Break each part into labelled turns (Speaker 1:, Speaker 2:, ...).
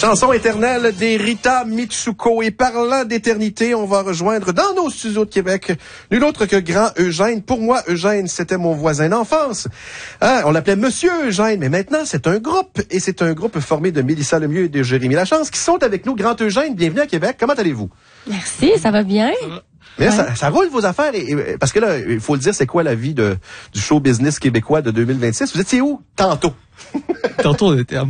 Speaker 1: Chanson éternelle des Rita Mitsuko. Et parlant d'éternité, on va rejoindre dans nos studios de Québec nul autre que Grand Eugène. Pour moi, Eugène, c'était mon voisin d'enfance. Hein, on l'appelait Monsieur Eugène, mais maintenant, c'est un groupe. Et c'est un groupe formé de Mélissa Lemieux et de Jérémy Lachance qui sont avec nous. Grand Eugène, bienvenue à Québec. Comment allez-vous?
Speaker 2: Merci, ça va bien.
Speaker 1: Mais là, ça roule vos affaires. Parce que là, il faut le dire, c'est quoi la vie du show business québécois de 2026? Vous étiez où? Tantôt.
Speaker 3: Tantôt, on était à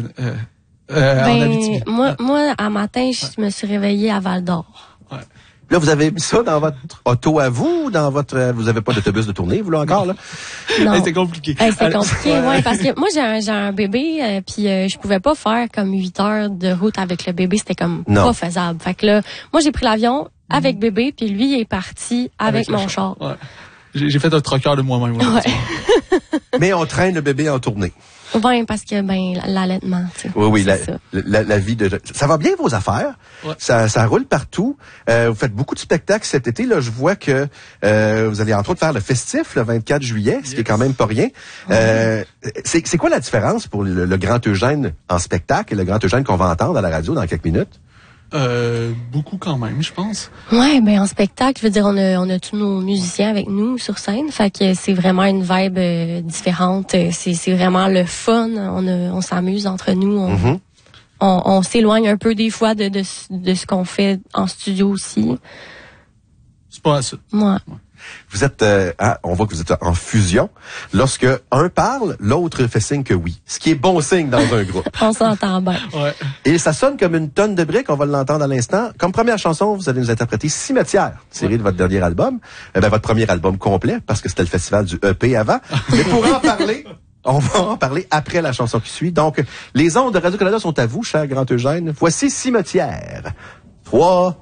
Speaker 3: en Abitibi.
Speaker 2: Moi, à matin, je me suis réveillée à Val-d'Or.
Speaker 3: Ouais.
Speaker 1: Là, vous avez mis ça dans votre auto à vous, vous avez pas d'autobus de tournée, vous, là, encore, là?
Speaker 2: Non.
Speaker 3: C'était compliqué.
Speaker 2: C'est compliqué, ouais, parce que moi, j'ai un bébé, puis je pouvais pas faire comme 8 heures de route avec le bébé, c'était comme pas faisable. Fait que là, moi, j'ai pris l'avion avec bébé, puis lui, il est parti avec mon char.
Speaker 3: Ouais. J'ai fait un troqueur de moi-même.
Speaker 2: Ouais.
Speaker 1: Mais on traîne le bébé en tournée.
Speaker 2: Ouais, parce que, l'allaitement, tu sais.
Speaker 1: Oui, la vie de... Ça va bien, vos affaires?
Speaker 3: Ouais.
Speaker 1: Ça roule partout. Vous faites beaucoup de spectacles cet été. Là, je vois que vous allez entre autres faire le festif le 24 juillet, ce qui est quand même pas rien. C'est quoi la différence pour le Grand Eugène en spectacle et le Grand Eugène qu'on va entendre à la radio dans quelques minutes?
Speaker 3: Beaucoup quand même, je pense.
Speaker 2: Ouais, en spectacle, je veux dire, on a tous nos musiciens avec nous sur scène, fait que c'est vraiment une vibe différente. C'est vraiment le fun. On s'amuse entre nous. On s'éloigne un peu des fois de ce qu'on fait en studio aussi.
Speaker 3: C'est pas ça.
Speaker 2: Ouais.
Speaker 1: Vous êtes, on voit que vous êtes en fusion. Lorsque un parle, l'autre fait signe que oui. Ce qui est bon signe dans un groupe.
Speaker 2: On s'entend bien.
Speaker 3: Ouais.
Speaker 1: Et ça sonne comme une tonne de briques, on va l'entendre à l'instant. Comme première chanson, vous allez nous interpréter Cimetière, tirée de votre dernier album. Votre premier album complet, parce que c'était le festival du EP avant. Mais pour en parler, on va en parler après la chanson qui suit. Donc, les ondes de Radio-Canada sont à vous, cher Grand Eugène. Voici Cimetière. 3,